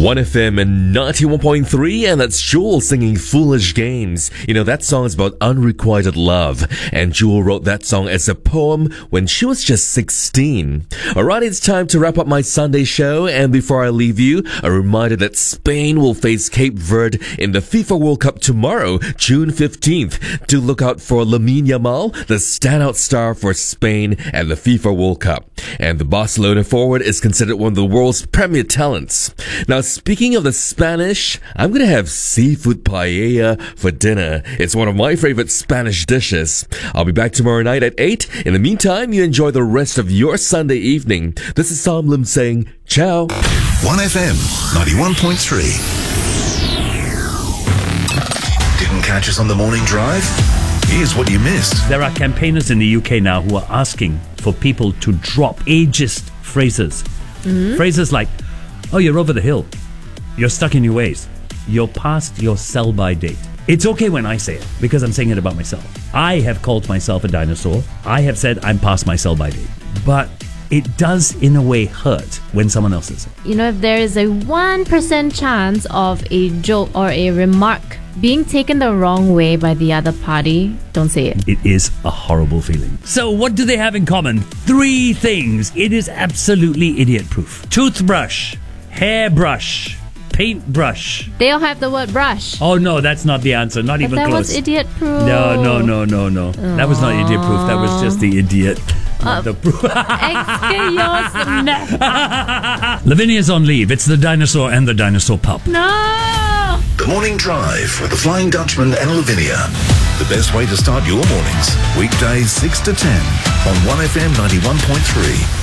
1FM and 91.3, and that's Jewel singing Foolish Games. You know, that song is about unrequited love, and Jewel wrote that song as a poem when she was just 16. Alright, it's time to wrap up my Sunday show, and before I leave you, a reminder that Spain will face Cape Verde in the FIFA World Cup tomorrow, June 15th. Do look out for Lamine Yamal, the standout star for Spain at the FIFA World Cup. And the Barcelona forward is considered one of the world's premier talents. Now, speaking of the Spanish, I'm going to have seafood paella for dinner. It's one of my favorite Spanish dishes. I'll be back tomorrow night at 8. In the meantime, you enjoy the rest of your Sunday evening. This is Sam Lim saying, ciao. 1FM 91.3. Didn't catch us on the morning drive? Here's what you missed. There are campaigners in the UK now who are asking for people to drop ageist phrases. Phrases like, oh, you're over the hill. You're stuck in your ways. You're past your sell-by date. It's okay when I say it, because I'm saying it about myself. I have called myself a dinosaur. I have said I'm past my sell-by date. But it does, in a way, hurt when someone else says it. You know, if there is a 1% chance of a joke or a remark being taken the wrong way by the other party, don't say it. It is a horrible feeling. So what do they have in common? 3 things. It is absolutely idiot-proof. Toothbrush, hairbrush, paintbrush. They all have the word brush. Oh no, that's not the answer. Not But even that close. was idiot-proof. No. That was not idiot-proof. That was just the idiot. Not the proof. Lavinia's on leave. It's the dinosaur and the dinosaur pup. No! The Morning Drive with the Flying Dutchman and Lavinia. The best way to start your mornings. Weekdays 6 to 10 on 1FM 91.3.